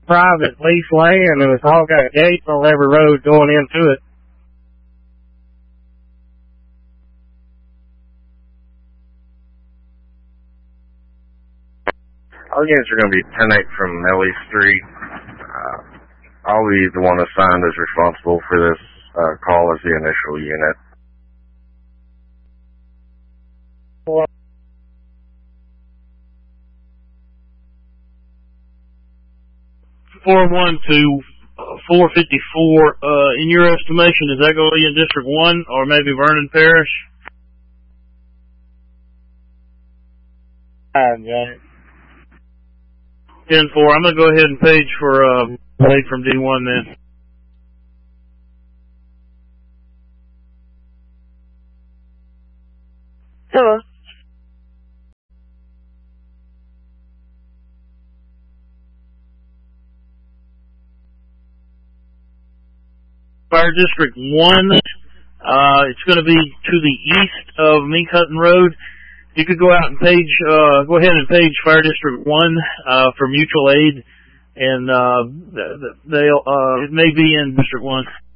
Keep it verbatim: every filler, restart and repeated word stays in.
private lease land, and it's all got gates on every road going into it. All units are going to be ten eight from Ellie Street. Uh, I'll be the one assigned as responsible for this uh, call as the initial unit. four one two, four fifty-four, uh, in your estimation, is that going to be in District one or maybe Vernon Parish? Fine, Janet. ten four, I'm going to go ahead and page for, uh, Wade from D one then. Hello. Fire District one, uh, it's going to be to the east of Mink Hutton Road. You could go out and page, uh, go ahead and page Fire District one, uh, for mutual aid, and, uh, they'll, uh, it may be in District one.